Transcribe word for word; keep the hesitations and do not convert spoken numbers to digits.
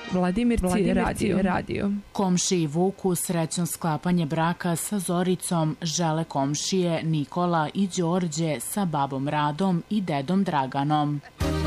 Vladimir Cvijet radio. radio. Komšiji Vuku srećno sklapanje braka sa Zoricom žele komšije Nikola i Đorđe sa babom Radom i dedom Draganom.